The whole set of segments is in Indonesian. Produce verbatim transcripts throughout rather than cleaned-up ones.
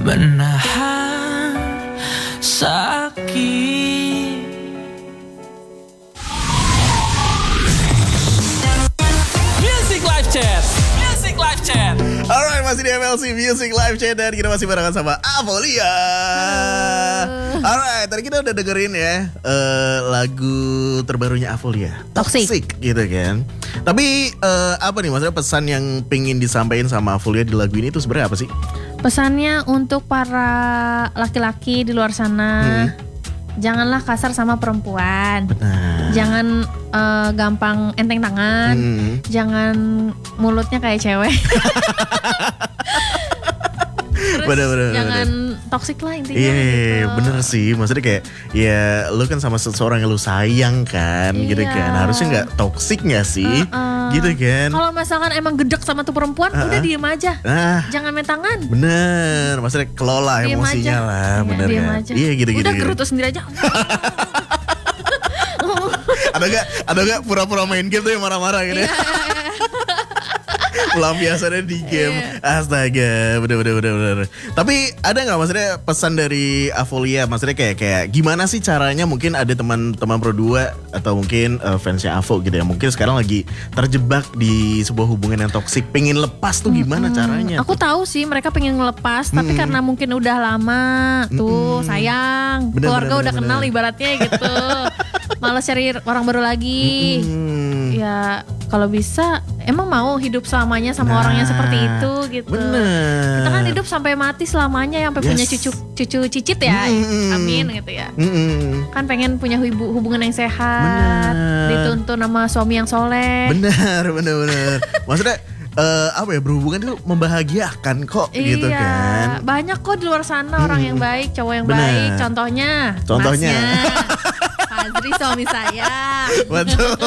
menahan sakit. Music Live Chat, Music Live Chat. Alright, masih di M L C Music Live Chat dan kita masih barengan sama Avolia. Alright, tadi kita udah dengerin ya uh, lagu terbarunya Avolia, Toxic. Toxic gitu kan. Tapi uh, apa nih maksudnya pesan yang pengen disampaikan sama Avolia di lagu ini itu sebenarnya apa sih? Pesannya untuk para laki-laki di luar sana, hmm. janganlah kasar sama perempuan. Benar. Jangan uh, gampang enteng tangan. Hmm. Jangan mulutnya kayak cewek. Terus bener, bener, jangan toksik lah intinya. Iya, yeah, gitu. bener sih. Maksudnya kayak ya lu kan sama seseorang yang lu sayang kan, Iya. gitu kan. Harusnya nggak toksik nggak sih, uh-uh. gitu kan. Kalau misalkan emang gedek sama tuh perempuan, uh-uh. udah diem aja. Nah, jangan main tangan. bener. Maksudnya kelola Diem emosinya aja. lah, Iya, bener diem kan. aja. Iya gitu-gitu. Udah gitu. gerutu sendiri aja. Ada gak, ada gak pura-pura main game tuh yang marah-marah gitu ya? Pelampiasannya di game. Astaga, bener-bener bener-bener. Tapi ada gak maksudnya pesan dari Avolia? Maksudnya kayak kayak gimana sih caranya? Mungkin ada teman-teman Pro dua atau mungkin uh, fansnya Avo gitu ya. Mungkin sekarang lagi terjebak di sebuah hubungan yang toksik. Pengen lepas tuh gimana hmm, caranya? Aku tuh tahu sih mereka pengen ngelepas, hmm. tapi karena mungkin udah lama tuh hmm. sayang, bener, keluarga bener, udah bener, kenal bener. ibaratnya gitu. Malah cari orang baru lagi. Hmm. Ya kalau bisa emang mau hidup selamanya sama nah, orang yang seperti itu gitu. Bener. Kita kan hidup sampai mati selamanya, sampai yes. punya cucu cucu cicit ya. Hmm. Amin gitu ya. Hmm. Kan pengen punya hubungan yang sehat, bener. Dituntun sama suami yang soleh. Benar, benar, benar. Maksudnya Uh, apa ya, berhubungan itu membahagiakan kok. Iya, gitu kan. banyak kok di luar sana hmm. orang yang baik, cowok yang bener. baik. Contohnya, Contohnya Fazri suami saya. Betul.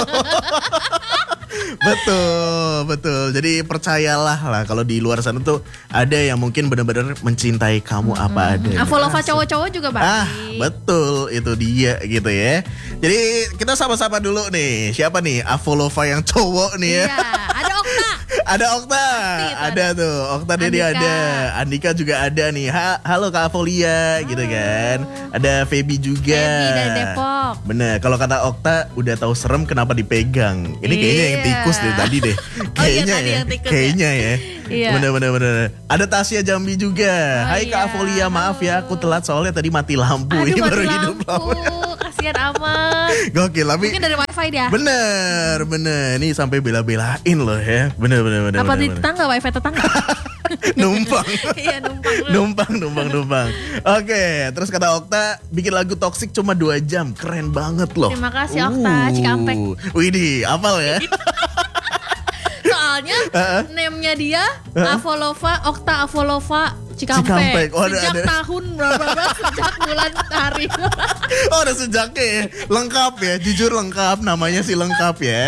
Betul, betul. Jadi percayalah lah kalau di luar sana tuh ada yang mungkin benar-benar mencintai kamu hmm. apa adanya. Avolova cowok-cowok juga baik. Ah, betul, itu dia gitu ya. Jadi kita sama-sama dulu nih. Siapa nih Avolova yang cowok nih ya? Iya, ada Okta. Ada Okta, ada, ada tuh. Okta dia ada. Andika juga ada nih. Ha, halo Kak Avolia, halo. Gitu kan. Ada Feby juga. Feby dari Depok. Bener, kalau kata Okta udah tahu serem kenapa dipegang. Ini iya. kayaknya yang tikus deh tadi deh. Kayaknya oh, iya, ya. tikus Kayaknya ya. ya. Iya. Bener bener bener. Ada Tasya Jambi juga. Oh, Hai iya. Kak Avolia, maaf ya aku telat soalnya tadi mati lampu. Aduh, Ini mati baru lampu. hidup lampu. Kasian amat. Gokil, tapi mungkin dari wifi dia. Bener, bener. Ini sampai bela-belain loh ya. Bener, bener, bener. Apa bener, di bener. tetangga, wifi tetangga? Numpang. Iya, numpang. numpang, numpang, numpang. Oke, terus kata Okta, bikin lagu Toxic cuma dua jam. Keren banget loh. Terima kasih Okta, uh. Cikampek. Widih, hafal ya. Soalnya uh-uh. name-nya dia uh-uh. Avolova, Okta Avolova Cikampek, Cikampek. Oh, sejak ada. tahun berapa sejak bulan hari. Oh, udah sejaknya ya. Lengkap ya, jujur lengkap, namanya sih lengkap ya.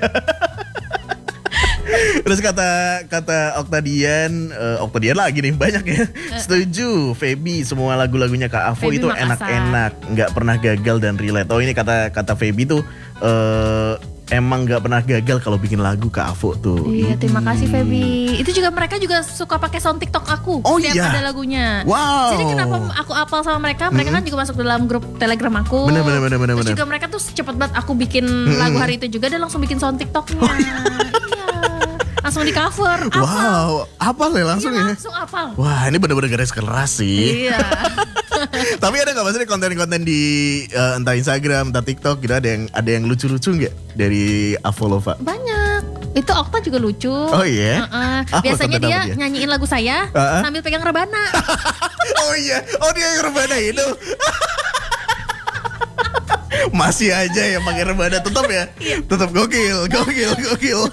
Terus kata kata Oktadian, uh, Oktadian lagi nih banyak ya. Setuju, Feby semua lagu-lagunya Kak Avo Feby itu Makassar. enak-enak, nggak pernah gagal dan relate. Oh ini kata kata Feby tuh uh, emang nggak pernah gagal kalau bikin lagu Kak Avo tuh. Iya, terima kasih Feby. Itu juga mereka juga suka pakai sound TikTok aku. Oh setiap iya. ada lagunya. Wow. Jadi kenapa aku apal sama mereka? Mereka mm-hmm. kan juga masuk dalam grup Telegram aku. Bener bener bener bener. Terus bener. juga mereka tuh cepet banget aku bikin mm-hmm. lagu hari itu juga dan langsung bikin sound TikToknya. Oh, iya. Iya. Langsung di cover. Apal. Wow, apal ya langsung iya, ya. Langsung apal. Wah, ini bener-bener garis keras sih. Iya. Tapi ada nggak maksudnya konten-konten di uh, entah Instagram, entah TikTok gitu ada yang ada yang lucu-lucu nggak dari Avolova? Banyak. Itu Okta juga lucu. Oh iya. Uh-uh. Biasanya dia, dia nyanyiin lagu saya uh-uh. sambil pegang rebana. Oh iya. Oh dia yang rebana itu. Masih aja ya pakai rebana tetap ya. Tetap gokil, gokil, gokil.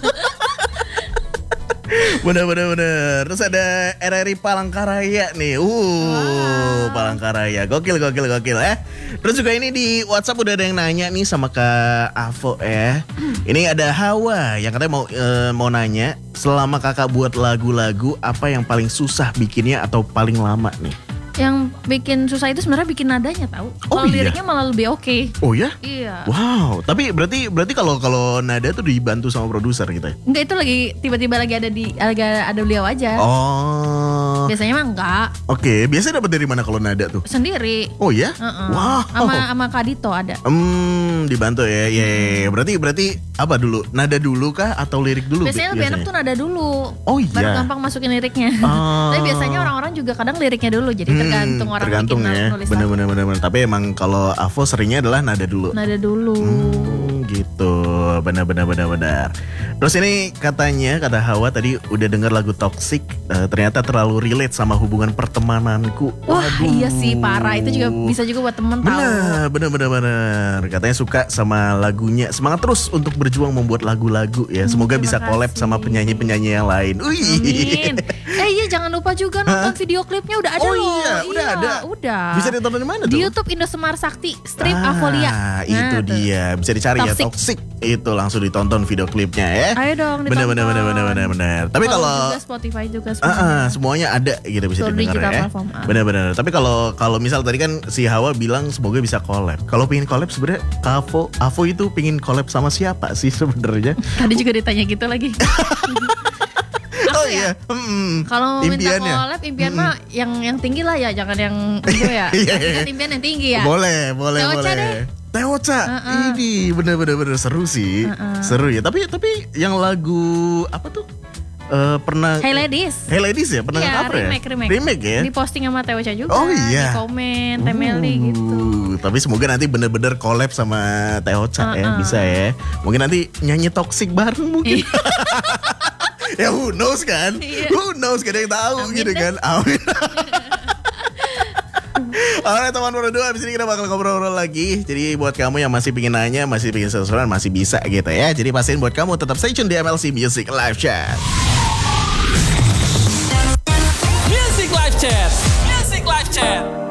Bener-bener bener. Terus ada R R I Palangkaraya nih. Uh, wow. Palangkaraya. Gokil, gokil, gokil ya. Terus juga ini di WhatsApp udah ada yang nanya nih sama Kak Avo ya. Ini ada Hawa yang katanya mau e, mau nanya, selama kakak buat lagu-lagu apa yang paling susah bikinnya atau paling lama nih? Yang bikin susah itu sebenarnya bikin nadanya tahu. Oh, kalau iya? liriknya malah lebih oke. Okay. Oh ya? Iya. Wow, tapi berarti berarti kalau kalau nada tuh dibantu sama produser gitu ya? Enggak, itu lagi tiba-tiba lagi ada di lagi ada beliau aja. Oh, Biasanya mah enggak. Oke, biasanya dapat dari mana kalau nada tuh? Sendiri. Oh ya? Heeh. Wow. Sama sama Kak Dito ada. Hmm, dibantu ya. Ya, ya, ya. Berarti berarti apa dulu? Nada dulu kah atau lirik dulu? Biasanya lebih enak tuh nada dulu. Oh iya. Baru gampang masukin liriknya. Oh. Tapi biasanya orang-orang juga kadang liriknya dulu. Jadi tergantung orang tergantung bikin ya. nulis Bener lagu. bener bener bener. Tapi emang kalau Avo seringnya adalah nada dulu. Nada dulu. Hmm, gitu. Benar benar benar benar. Terus ini katanya kata Hawa tadi udah denger lagu Toxic, eh, ternyata terlalu relate sama hubungan pertemananku. Wah Waduh. iya sih parah. Itu juga bisa juga buat temen tahu. Benar, benar, benar, benar. Katanya suka sama lagunya. Semangat terus untuk berjuang membuat lagu-lagu ya. Semoga terima bisa collab kasih. sama penyanyi-penyanyi yang lain. Wih. Amin. Eh iya jangan lupa juga nonton video klipnya udah ada Oh loh. iya, udah ada. Udah. Bisa ditonton di mana tuh? Di YouTube Indosemar Sakti strip Ah, Avolia. itu Nah, tuh. dia. Bisa dicari ya Toxic. Toxic. Itu langsung ditonton video klipnya ya. Ayo dong Benar, ditonton. benar, benar, benar, benar, benar. Tapi Follow kalau juga Spotify juga Ah, semuanya. ah, semuanya ada gitu bisa Seluruh didengar digital ya. platform, ah. Benar-benar. Tapi kalau kalau misal tadi kan si Hawa bilang semoga bisa collab. Kalau pengen collab sebenarnya Avo Avo itu pengen collab sama siapa sih sebenarnya? Tadi juga ditanya gitu lagi. Oh ya? iya. Mm-mm. Kalau minta Impiannya. collab impian mah yang yang tinggi lah ya, jangan yang itu ya. Iya, Tapi iya. kan impian yang tinggi ya. Boleh, boleh, Teoca boleh. deh. Teoca, Uh-uh. ini bener-bener bener seru sih, Uh-uh. seru ya. Tapi tapi yang lagu apa tuh? Eh, pernah Hey Ladies. Hey Ladies ya, pernah Iya, nge-cover ya? remake, remake. Remake ya? Di posting sama Teoca juga. Oh, iya. Di komen, Temeli Uh, gitu. Tapi semoga nanti bener-bener collab sama Teoca ya, Uh-uh. bisa ya. Mungkin nanti nyanyi Toxic bareng mungkin. Ya who knows kan? Iya. Who knows, gak ada yang tahu Amin gitu deh. kan. Amin. Alright teman berdua, abis ini kita bakal ngobrol-ngobrol lagi. Jadi buat kamu yang masih pingin nanya, masih pingin sesuatu, masih bisa gitu ya. Jadi pastiin buat kamu tetap stay tune di M L C Music Live Chat. Music Live Chat. Music Live Chat.